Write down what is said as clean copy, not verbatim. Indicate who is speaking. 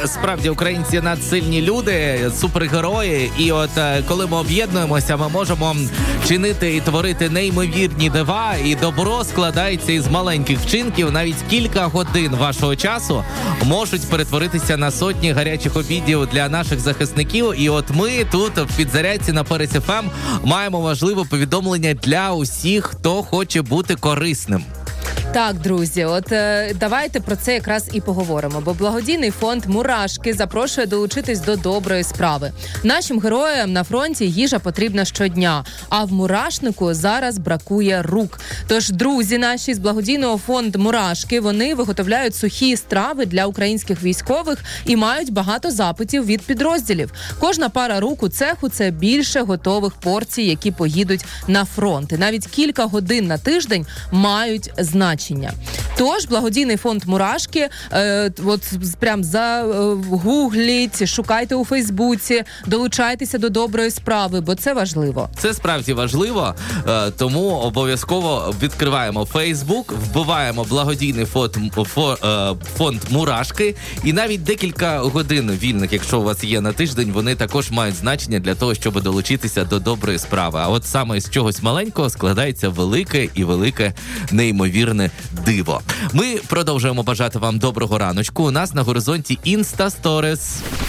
Speaker 1: справді українці надсильні люди, супергерої. І от коли ми об'єднуємося, ми можемо чинити і творити неймовірні дива. І добро складається із маленьких вчинків. Навіть кілька годин вашого часу можуть перетворитися на сотні гарячих обідів для наших захисників. І от ми тут в Підзарядці на Перець ФМ маємо важливе повідомлення для усіх, хто хоче бути корисним.
Speaker 2: Так, друзі, от давайте про це якраз і поговоримо, бо благодійний фонд «Мурашки» запрошує долучитись до доброї справи. Нашим героям на фронті їжа потрібна щодня, а в мурашнику зараз бракує рук. Тож друзі наші з благодійного фонду «Мурашки», вони виготовляють сухі страви для українських військових і мають багато запитів від підрозділів. Кожна пара рук у цеху – це більше готових порцій, які поїдуть на фронт. І навіть кілька годин на тиждень мають значення. Тож, благодійний фонд «Мурашки», от прям загугліть, шукайте у Фейсбуці, долучайтеся до доброї справи, бо це важливо.
Speaker 1: Це справді важливо, тому обов'язково відкриваємо Фейсбук, вбиваємо благодійний фонд «Мурашки», і навіть декілька годин вільних, якщо у вас є на тиждень, вони також мають значення для того, щоб долучитися до доброї справи. А от саме з чогось маленького складається велике і велике неймовірне диво. Ми продовжуємо бажати вам доброго раночку. У нас на горизонті Інста Сторіс.